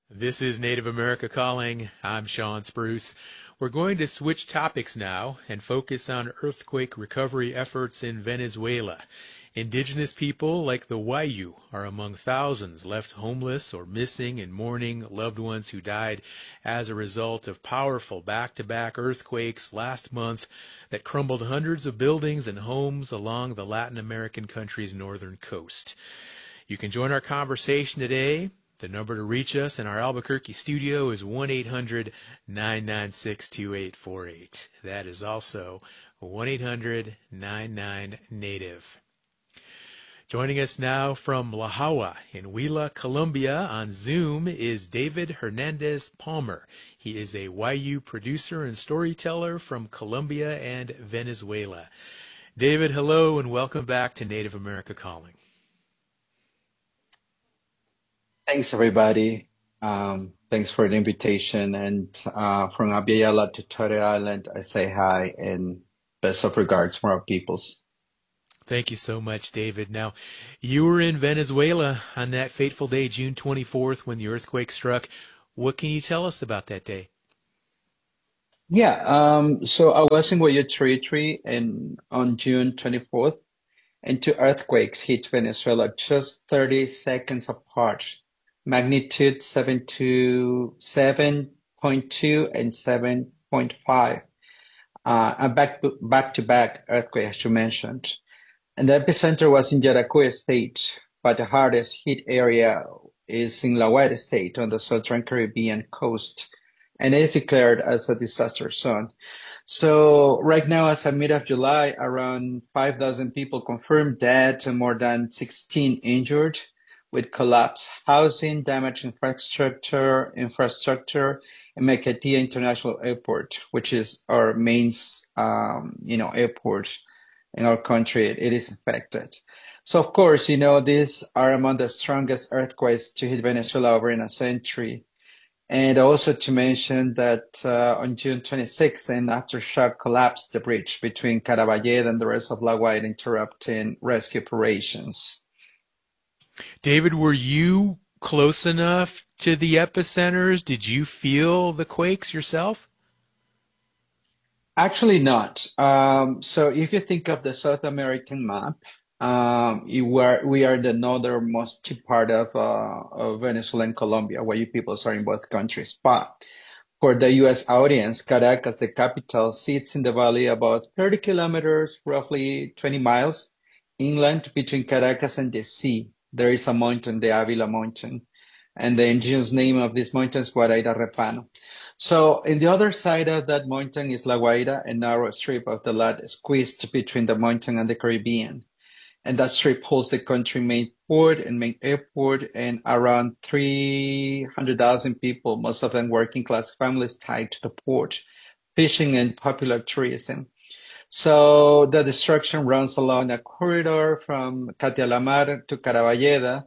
This is Native America Calling. I'm Sean Spruce. We're going to switch topics now and focus on earthquake recovery efforts in Venezuela. Indigenous people like the Wayuu are among thousands left homeless or missing and mourning loved ones who died as a result of powerful back-to-back earthquakes last month that crumbled hundreds of buildings and homes along the Latin American country's northern coast. You can join our conversation today. The number to reach us in our Albuquerque studio is 1-800-996-2848. That is also 1-800-99-NATIVE. Joining us now from La Jolla in Huila, Colombia on Zoom is David Hernandez Palmer. He is a Wayuu producer and storyteller from Colombia and Venezuela. David, hello and welcome back to Native America Calling. Thanks, everybody. Thanks for the invitation. And from Abiyala to Torre Island, I say hi and best of regards from our peoples. Thank you so much, David. Now, you were in Venezuela on that fateful day, June 24th, when the earthquake struck. What can you tell us about that day? Yeah, so I was in Guayo Territory and on June 24th, and two earthquakes hit Venezuela just 30 seconds apart. Magnitude 7.2 and 7.5. A back-to-back earthquake, as you mentioned. And the epicenter was in Yaracuy state, but the hardest hit area is in La Guaira state on the southern Caribbean coast, and it is declared as a disaster zone. So right now, as of mid of July, around 5,000 people confirmed dead and more than 16 injured, with collapsed housing, damaged infrastructure, and Maiquetía International Airport, which is our main, airport in our country. It is affected. So of course, these are among the strongest earthquakes to hit Venezuela over in a century. And also to mention that on June 26th, an aftershock collapsed the bridge between Caraballeda and the rest of La Guaira, interrupting rescue operations. David, were you close enough to the epicenters? Did you feel the quakes yourself? Actually not. So if you think of the South American map, we are the northernmost part of Venezuela and Colombia, where you peoples are in both countries. But for the U.S. audience, Caracas, the capital, sits in the valley about 30 kilometers, roughly 20 miles inland between Caracas and the sea. There is a mountain, the Avila Mountain, and the indigenous name of this mountain is Guaraíra Repano. So in the other side of that mountain is La Guaira, a narrow strip of the land squeezed between the mountain and the Caribbean. And that strip holds the country main port and main airport and around 300,000 people, most of them working class families tied to the port, fishing and popular tourism. So the destruction runs along a corridor from Catialamar to Caraballeda.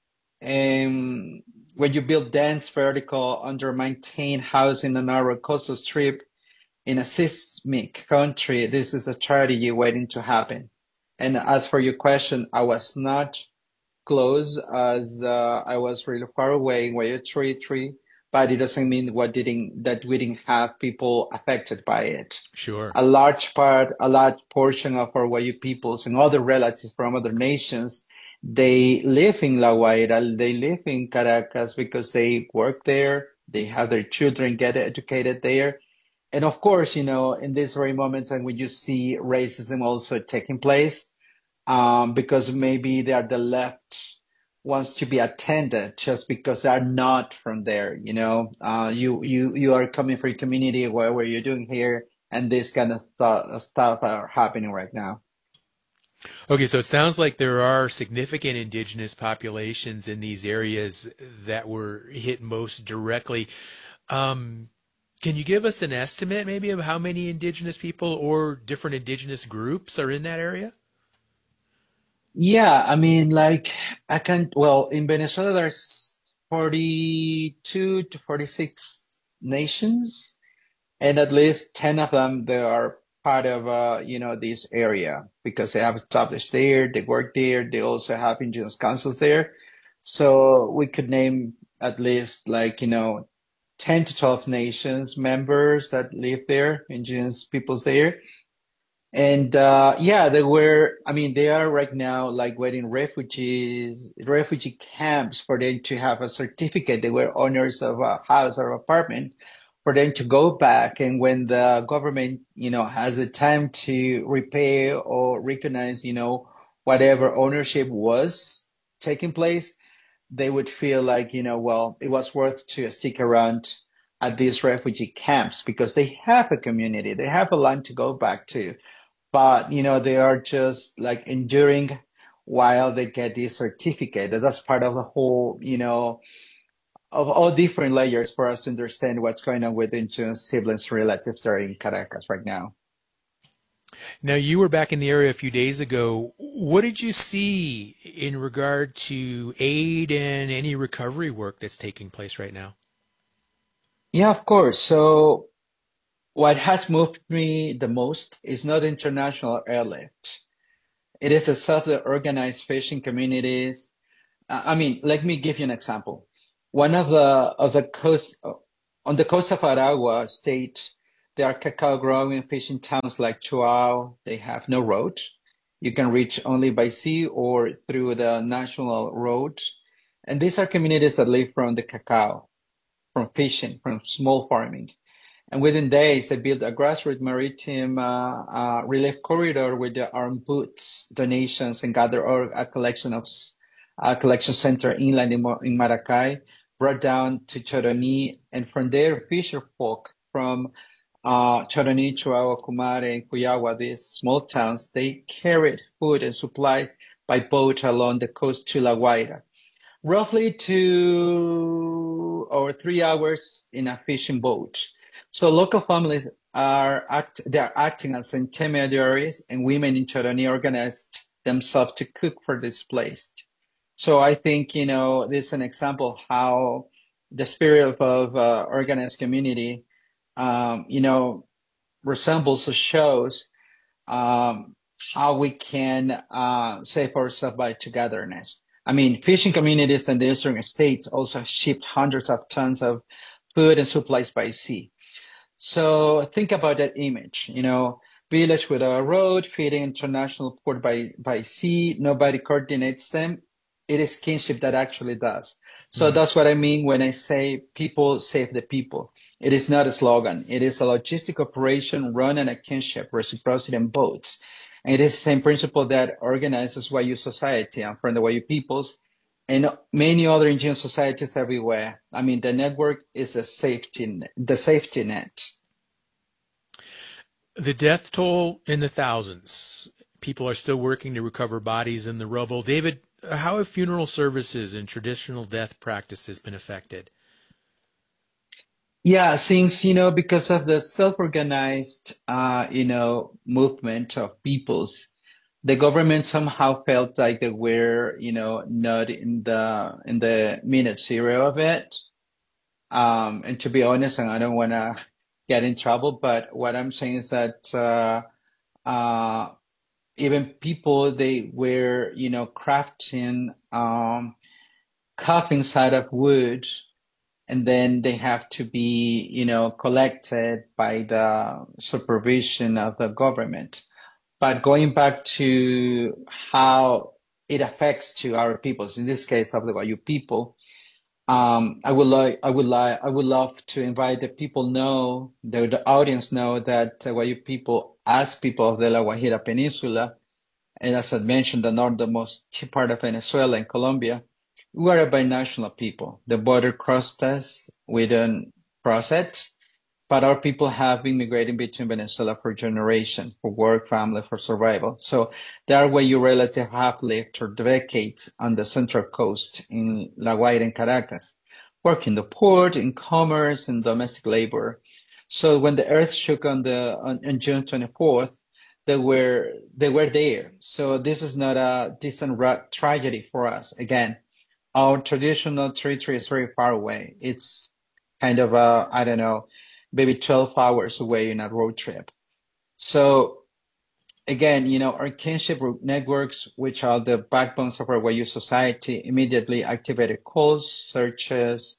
And when you build dense, vertical, under-maintained housing on a narrow coastal strip in a seismic country, this is a tragedy waiting to happen. And as for your question, I was not close as I was really far away in Guayo Territory, but it doesn't mean that we didn't have people affected by it. Sure. A large portion of our Guayo peoples and other relatives from other nations, they live in La Guaira, they live in Caracas because they work there, they have their children get educated there. And of course, in these very moments and when you see racism also taking place, because maybe they are the left wants to be attended just because they are not from there. You are coming from a community where you're doing here, and this kind of stuff are happening right now. Okay, so it sounds like there are significant indigenous populations in these areas that were hit most directly. Can you give us an estimate maybe of how many indigenous people or different indigenous groups are in that area? Yeah, I mean, like well, in Venezuela, there's 42 to 46 nations, and at least 10 of them, they are part of, this area because they have established there, they work there, they also have indigenous councils there. So we could name at least like, 10 to 12 nations members that live there, indigenous peoples there. And yeah, I mean, they are right now like waiting refugee camps for them to have a certificate. They were owners of a house or apartment for them to go back. And when the government, has the time to repay or recognize, whatever ownership was taking place, they would feel like, well, it was worth to stick around at these refugee camps because they have a community, they have a land to go back to, but they are just like enduring while they get this certificate. That's part of the whole, of all different layers for us to understand what's going on with indigenous siblings relatives that are in Caracas right now. Now, you were back in the area a few days ago. What did you see in regard to aid and any recovery work that's taking place right now? Yeah, of course. So what has moved me the most is not international airlift. It is the self-organized fishing communities. I mean, let me give you an example. One of the coast on the coast of Aragua state, there are cacao growing fishing towns like Chuao. They have no road. You can reach only by sea or through the national road. And these are communities that live from the cacao, from fishing, from small farming. And within days, they built a grassroots maritime relief corridor with the armed boots, donations, and gathered a collection of a collection center inland in Maracay, brought down to Choroní, and from there, fisher folk from Choroní, Chuao, Kumare, and Cuyagua, these small towns, they carried food and supplies by boat along the coast to La Guaira, roughly 2 or 3 hours in a fishing boat. So local families they are acting as intermediaries, and women in Choroní organized themselves to cook for displaced. So I think, this is an example how the spirit of organized community, you know, resembles or shows how we can save ourselves by togetherness. I mean, fishing communities in the eastern states also shipped hundreds of tons of food and supplies by sea. So think about that image, village with a road feeding international port by sea. Nobody coordinates them. It is kinship that actually does. So Mm. that's what I mean when I say people save the people. It is not a slogan. It is a logistic operation run on a kinship, reciprocity, and boats. And it is the same principle that organizes Wayu society and from the Wayu peoples and many other indigenous societies everywhere. I mean, the network is the safety net. The death toll in the thousands. People are still working to recover bodies in the rubble. David, how have funeral services and traditional death practices been affected? Yeah, since, because of the self-organized, movement of peoples, the government somehow felt like they were, not in the minute zero of it. And to be honest, and I don't want to get in trouble, but what I'm saying is that uh, even people they were, crafting coffins out of wood, and then they have to be, collected by the supervision of the government. But going back to how it affects to our peoples, in this case of the Wayu people, I would love to invite the people know, the audience know that Wayu people, as people of the La Guajira Peninsula, and as I mentioned, the northernmost part of Venezuela and Colombia, we are a binational people. The border crossed us within process, but our people have been migrating between Venezuela for generations, for work, family, for survival. So there where your relatives have lived for decades on the central coast in La Guaira and Caracas, working the port, in commerce, and domestic labor. So when the earth shook on June 24th, they were there. So this is not a distant tragedy for us. Again, our traditional territory is very far away. It's kind of I don't know, maybe 12 hours away in a road trip. So again, our kinship networks, which are the backbones of our Wayu society, immediately activated calls, searches,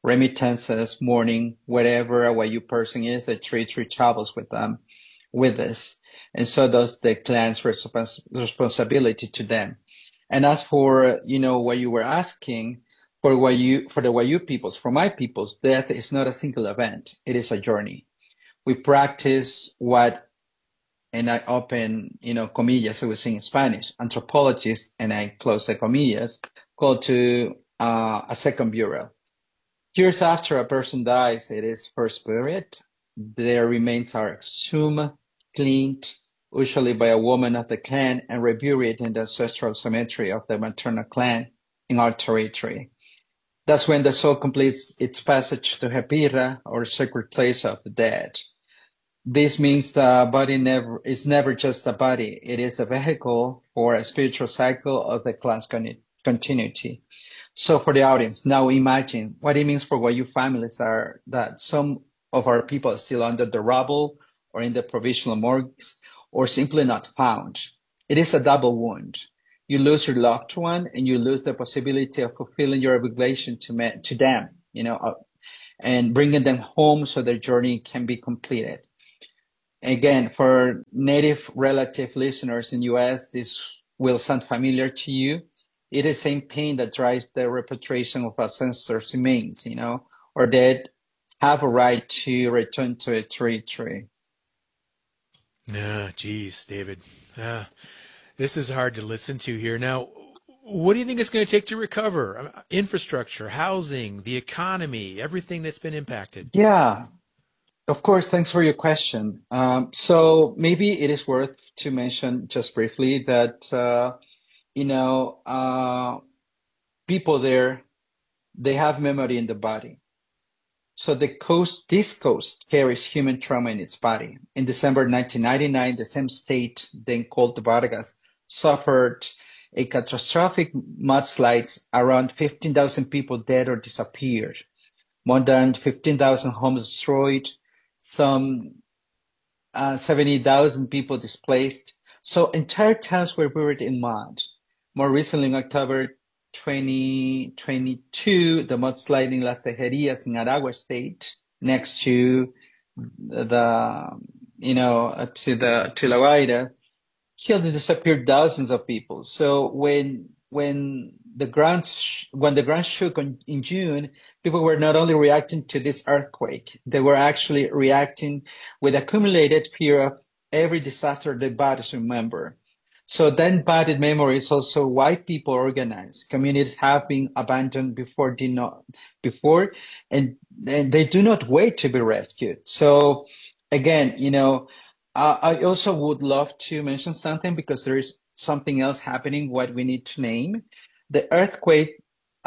remittances, mourning, whatever a Wayuu person is, the tree travels with them with this. And so does the clan's responsibility to them. And as for, what you were asking, for the Wayuu peoples, for my peoples, death is not a single event. It is a journey. We practice what, and I open, comillas, I was saying in Spanish, anthropologists, and I close the comillas, call to a second burial. Years after a person dies, it is first buried. Their remains are exhumed, cleaned, usually by a woman of the clan, and reburied in the ancestral cemetery of the maternal clan in our territory. That's when the soul completes its passage to Hepira, or sacred place of the dead. This means the body is never just a body. It is a vehicle for a spiritual cycle of the clan's continuity. So for the audience, now imagine what it means for Wayuu families are that some of our people are still under the rubble or in the provisional morgues or simply not found. It is a double wound. You lose your loved one and you lose the possibility of fulfilling your obligation to them, and bringing them home so their journey can be completed. Again, for native relative listeners in US, this will sound familiar to you. It is the same pain that drives the repatriation of ancestors' remains, or that have a right to return to a territory. Geez, David. This is hard to listen to here. Now, what do you think it's going to take to recover? Infrastructure, housing, the economy, everything that's been impacted. Yeah, of course. Thanks for your question. So maybe it is worth to mention just briefly that, people there, they have memory in the body. So this coast carries human trauma in its body. In December 1999, the same state, then called Vargas, suffered a catastrophic mudslides. Around 15,000 people dead or disappeared. More than 15,000 homes destroyed. Some 70,000 people displaced. So entire towns were buried in mud. More recently, in October 2022, the mudslide in Las Tejerias in Aragua State, next to to La Guaira, killed and disappeared dozens of people. So when the ground shook in June, people were not only reacting to this earthquake, they were actually reacting with accumulated fear of every disaster their bodies remember. So then embodied memory is also why people organize. Communities have been abandoned before, and they do not wait to be rescued. So again, I also would love to mention something because there is something else happening, what we need to name. The earthquake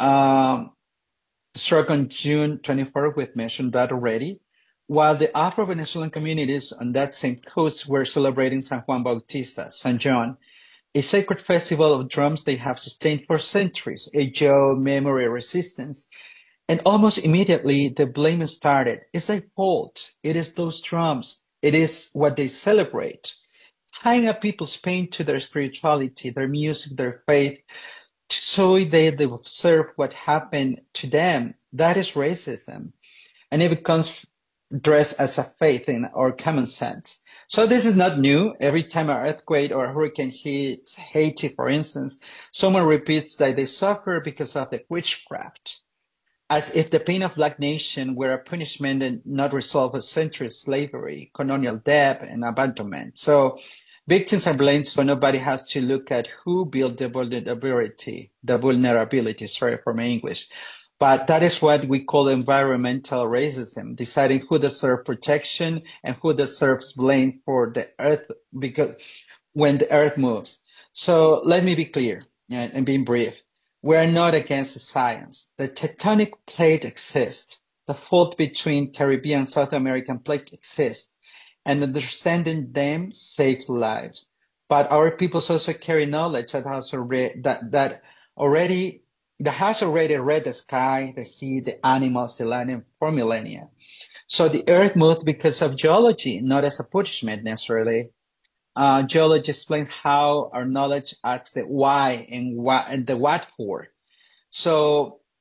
struck on June 24th, we've mentioned that already, while the Afro-Venezuelan communities on that same coast were celebrating San Juan Bautista, San John, a sacred festival of drums they have sustained for centuries, a joy, memory, resistance. And almost immediately, the blame started. It's their fault. It is those drums. It is what they celebrate. Tying up people's pain to their spirituality, their music, their faith, so they observe what happened to them. That is racism. And it becomes dressed as a faith or common sense. So this is not new. Every time an earthquake or a hurricane hits Haiti, for instance, someone repeats that they suffer because of the witchcraft, as if the pain of Black nation were a punishment and not resolved of centuries of slavery, colonial debt, and abandonment. So victims are blamed, so nobody has to look at who built the vulnerability, sorry for my English. But that is what we call environmental racism, deciding who deserves protection and who deserves blame for the earth, because when the earth moves. So let me be clear and being brief. We are not against the science. The tectonic plate exists. The fault between Caribbean and South American plate exists. And understanding them saves lives. But our peoples also carry knowledge that has already read the sky, the sea, the animals, the land for millennia. So the earth moved because of geology, not as a punishment necessarily. Geology explains how our knowledge asks the why and the what for. So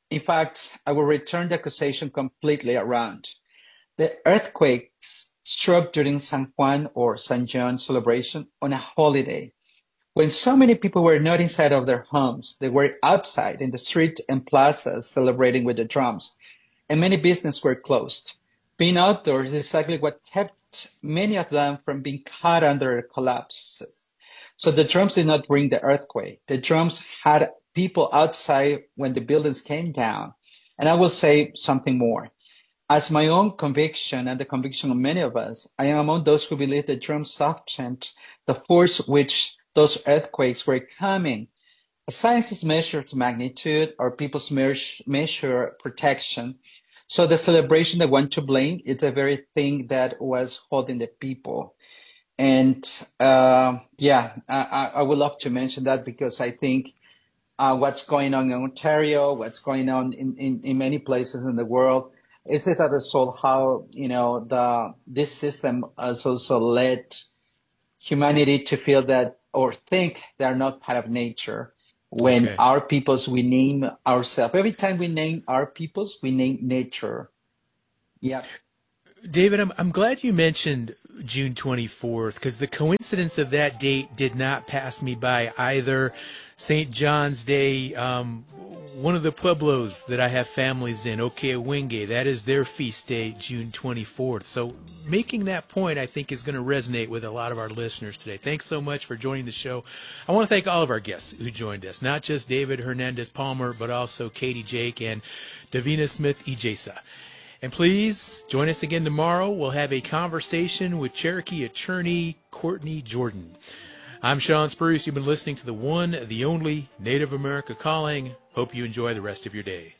In fact, I will return the accusation completely around. The earthquakes struck during San Juan or San John celebration on a holiday, when so many people were not inside of their homes. They were outside in the streets and plazas celebrating with the drums, and many businesses were closed. Being outdoors is exactly what kept many of them from being caught under collapses. So the drums did not bring the earthquake. The drums had people outside when the buildings came down. And I will say something more. As my own conviction and the conviction of many of us, I am among those who believe the drums softened the force which those earthquakes were coming. Scientists measure magnitude, or people's measure protection. So the celebration they want to blame is the very thing that was holding the people. And yeah, I would love to mention that because I think what's going on in Ontario, what's going on in many places in the world, is it a result how, this system has also led humanity to feel that or think they're not part of nature. When Okay. our peoples, we name ourselves. Every time we name our peoples, we name nature. Yep. David, I'm glad you mentioned June 24th because the coincidence of that date did not pass me by either. St. John's Day, one of the pueblos that I have families in, Okewenge, that is their feast day, June 24th. So making that point, I think, is going to resonate with a lot of our listeners today. Thanks so much for joining the show. I want to thank all of our guests who joined us, not just David Hernandez Palmer, but also Katie Jake and Davina Smith Ijesa. And please join us again tomorrow. We'll have a conversation with Cherokee attorney Courtney Jordan. I'm Sean Spruce. You've been listening to the one, the only Native America Calling. Hope you enjoy the rest of your day.